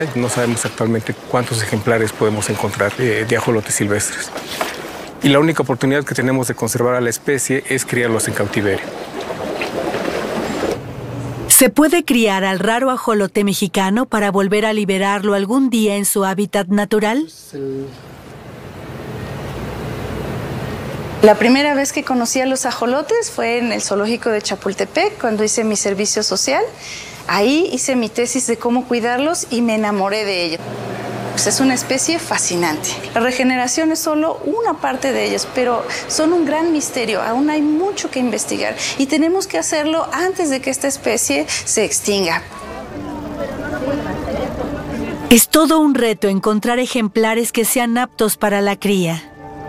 No sabemos actualmente cuántos ejemplares podemos encontrar de ajolotes silvestres. Y la única oportunidad que tenemos de conservar a la especie es criarlos en cautiverio. ¿Se puede criar al raro ajolote mexicano para volver a liberarlo algún día en su hábitat natural? La primera vez que conocí a los ajolotes fue en el zoológico de Chapultepec, cuando hice mi servicio social. Ahí hice mi tesis de cómo cuidarlos y me enamoré de ellos. Pues es una especie fascinante. La regeneración es solo una parte de ellos, pero son un gran misterio. Aún hay mucho que investigar y tenemos que hacerlo antes de que esta especie se extinga. Es todo un reto encontrar ejemplares que sean aptos para la cría.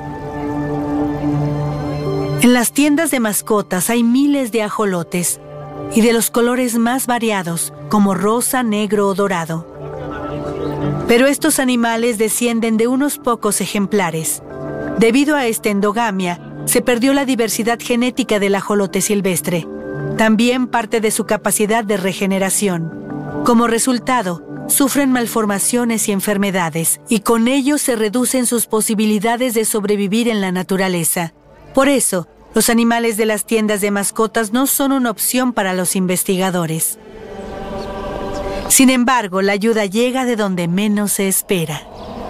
En las tiendas de mascotas hay miles de ajolotes y de los colores más variados, como rosa, negro o dorado. Pero estos animales descienden de unos pocos ejemplares. Debido a esta endogamia, se perdió la diversidad genética del ajolote silvestre, también parte de su capacidad de regeneración. Como resultado, sufren malformaciones y enfermedades, y con ello se reducen sus posibilidades de sobrevivir en la naturaleza. Por eso, los animales de las tiendas de mascotas no son una opción para los investigadores. Sin embargo, la ayuda llega de donde menos se espera.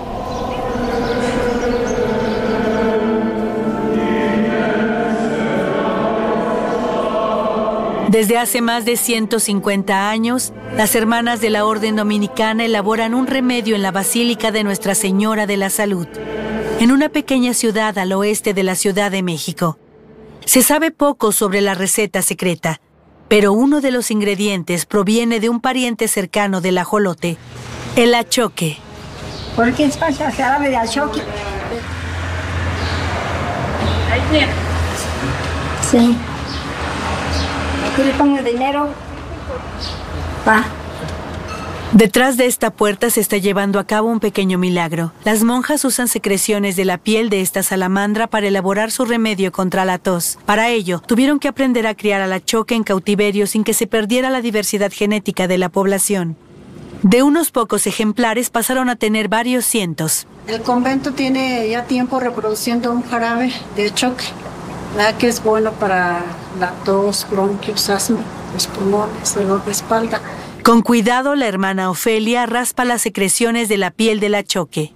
Desde hace más de 150 años, las hermanas de la Orden Dominicana elaboran un remedio en la Basílica de Nuestra Señora de la Salud, en una pequeña ciudad al oeste de la Ciudad de México. Se sabe poco sobre la receta secreta, pero uno de los ingredientes proviene de un pariente cercano del ajolote, el achoque. ¿Por qué es pasa jarabe de achoque? Ahí tiene. Sí. Aquí le pongo el dinero. Va. Detrás de esta puerta se está llevando a cabo un pequeño milagro. Las monjas usan secreciones de la piel de esta salamandra para elaborar su remedio contra la tos. Para ello, tuvieron que aprender a criar al achoque en cautiverio sin que se perdiera la diversidad genética de la población. De unos pocos ejemplares pasaron a tener varios cientos. El convento tiene ya tiempo reproduciendo un jarabe de achoque, nada que es bueno para la tos, bronquios, asma, los pulmones, dolor de espalda. Con cuidado, la hermana Ofelia raspa las secreciones de la piel del achoque.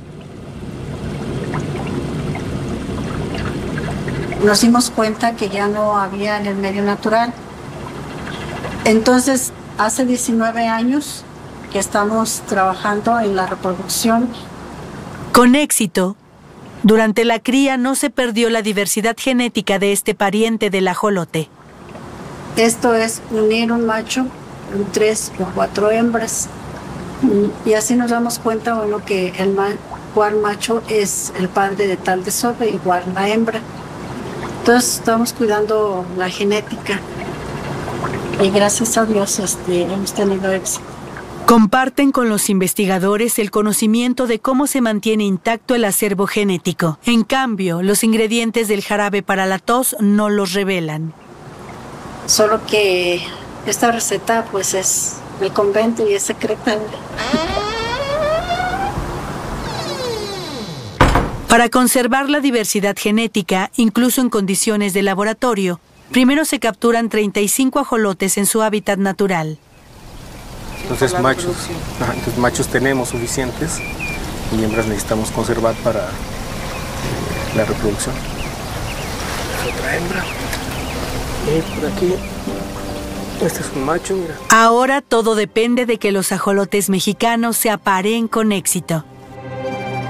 Nos dimos cuenta que ya no había en el medio natural. Entonces, hace 19 años que estamos trabajando en la reproducción. Con éxito, durante la cría no se perdió la diversidad genética de este pariente del ajolote. Esto es unir un macho en 3 o 4 hembras. Y así nos damos cuenta, bueno, que el cual macho es el padre de tal desove, igual la hembra. Entonces estamos cuidando la genética y gracias a Dios hemos tenido éxito. Comparten con los investigadores el conocimiento de cómo se mantiene intacto el acervo genético. En cambio, los ingredientes del jarabe para la tos no los revelan. Solo que esta receta pues es del convento y es secreta. Para conservar la diversidad genética, incluso en condiciones de laboratorio, primero se capturan 35 ajolotes en su hábitat natural. Entonces machos tenemos suficientes y hembras necesitamos conservar para la reproducción. Otra hembra. Y por aquí, este es un macho, mira. Ahora todo depende de que los ajolotes mexicanos se aparen con éxito.